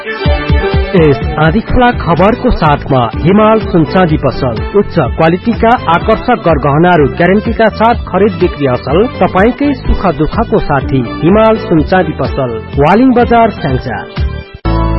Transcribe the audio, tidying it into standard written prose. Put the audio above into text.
यस आँधीखोला खबरको साथमा हिमाल सुनचाँदी पसल उच्च क्वालिटीका आकर्षक गरगहनाहरू ग्यारेन्टीका साथ खरिद बिक्री असल तपाईकै सुख दुःखको साथी हिमाल सुनचाँदी पसल वालिङ बजार स्याङ्जा।